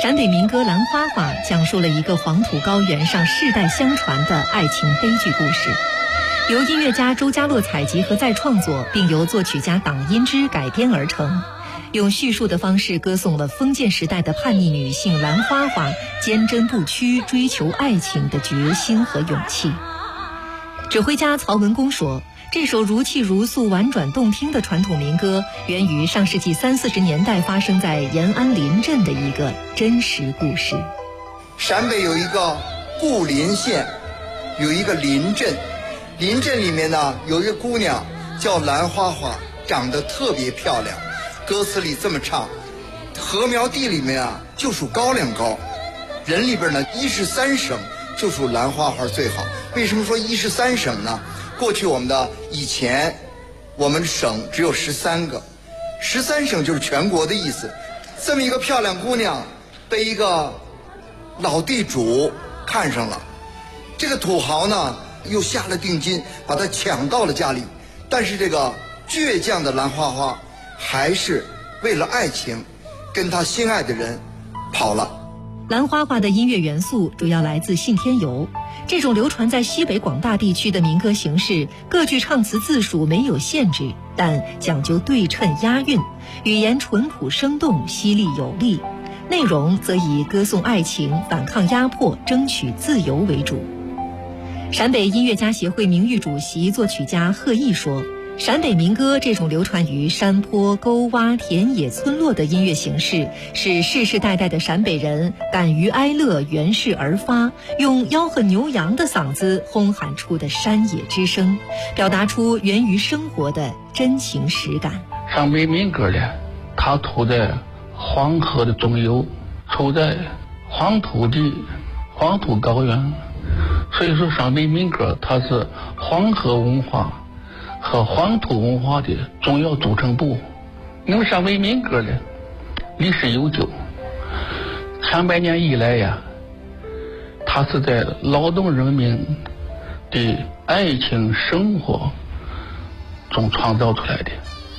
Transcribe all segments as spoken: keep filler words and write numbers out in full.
陕北民歌《兰花花》讲述了一个黄土高原上世代相传的爱情悲剧故事，由音乐家周家洛采集和再创作，并由作曲家党音之改编而成，用叙述的方式歌颂了封建时代的叛逆女性兰花花坚贞不屈追求爱情的决心和勇气。指挥家曹文公说，这首如泣如诉、婉转动听的传统民歌，源于上世纪三四十年代发生在延安临镇的一个真实故事。 陕北有一个固临县，有一个临镇，临镇里面呢有一个姑娘叫兰花花，长得特别漂亮。歌词里这么唱：禾苗地里面啊就属高粱高，人里边呢一十三省就属兰花花最好。为什么说一十三省呢？过去我们的以前我们省只有十三个，十三省就是全国的意思。这么一个漂亮姑娘被一个老地主看上了，这个土豪呢又下了定金把她抢到了家里，但是这个倔强的兰花花还是为了爱情跟他心爱的人跑了。 兰花花的音乐元素主要来自信天游，这种流传在西北广大地区的民歌形式，各句唱词字数没有限制，但讲究对称押韵，语言淳朴生动，犀利有力，内容则以歌颂爱情、反抗压迫、争取自由为主。陕北音乐家协会名誉主席、作曲家贺毅说，陕北民歌这种流传于山坡、沟洼、田野、村落的音乐形式，是世世代代的陕北人敢于哀乐、源氏而发，用吆喝牛羊的嗓子轰喊出的山野之声，表达出源于生活的真情实感。 陕北民歌呢，它处在黄河的中游，处在黄土地、黄土高原，所以说陕北民歌它是黄河文化和黄土文化的重要组成部。那么陕北民歌呢，历史悠久，千百年以来呀，它是在劳动人民的爱情生活中创造出来的。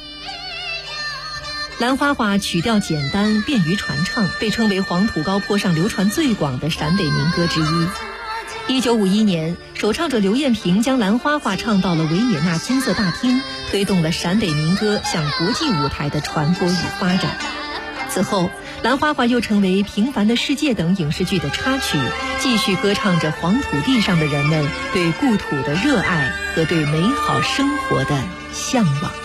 兰花花曲调简单，便于传唱，被称为黄土高坡上流传最广的陕北民歌之一。一九五一年，首唱者刘艳萍将兰花花唱到了维也纳金色大厅，推动了陕北民歌向国际舞台的传播与发展。此后，兰花花又成为《平凡的世界》等影视剧的插曲，继续歌唱着黄土地上的人们对故土的热爱和对美好生活的向往。